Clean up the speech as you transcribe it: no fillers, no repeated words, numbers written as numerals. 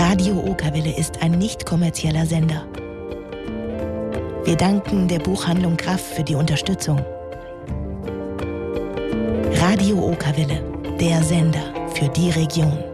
Radio Okawelle ist ein nicht kommerzieller Sender. Wir danken der Buchhandlung Graff für die Unterstützung. Radio Okawelle, der Sender für die Region.